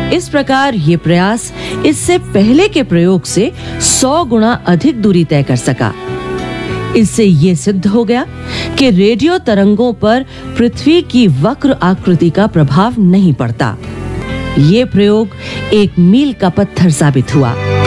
इस प्रकार ये प्रयास इससे पहले के प्रयोग से 100 गुना अधिक दूरी तय कर सका। इससे ये सिद्ध हो गया कि रेडियो तरंगों पर पृथ्वी की वक्र आकृति का प्रभाव नहीं पड़ता। ये प्रयोग एक मील का पत्थर साबित हुआ।